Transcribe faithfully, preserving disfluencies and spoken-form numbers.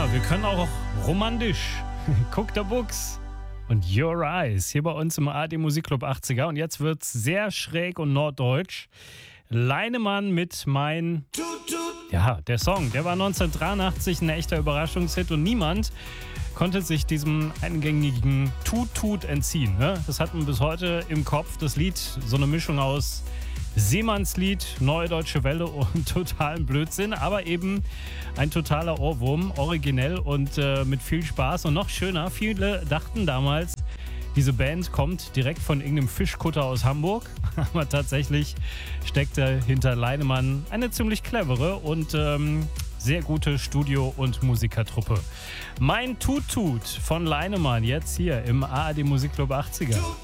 Ja, wir können auch romantisch. Guck der Buchs und Your Eyes hier bei uns im A R D Musikclub achtziger. Und jetzt wird's sehr schräg und norddeutsch. Leinemann mit Mein... Ja, der Song, der war neunzehnhundertdreiundachtzig ein echter Überraschungshit und niemand konnte sich diesem eingängigen Tut-Tut entziehen. Ne? Das hat man bis heute im Kopf, das Lied, so eine Mischung aus Seemannslied, Neue Deutsche Welle und totalen Blödsinn, aber eben ein totaler Ohrwurm, originell und äh, mit viel Spaß und noch schöner. Viele dachten damals, diese Band kommt direkt von irgendeinem Fischkutter aus Hamburg, aber tatsächlich steckte hinter Leinemann eine ziemlich clevere und ähm, sehr gute Studio- und Musikertruppe. Mein Tut-Tut von Leinemann jetzt hier im A R D Musikclub achtziger.